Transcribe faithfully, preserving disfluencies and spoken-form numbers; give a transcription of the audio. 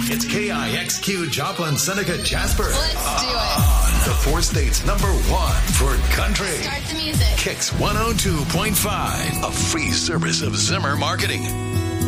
It's K I X Q Joplin, Seneca, Jasper. Let's do it. The four states number one for country. Start the music. Kicks one oh two point five. A free service of Zimmer Marketing.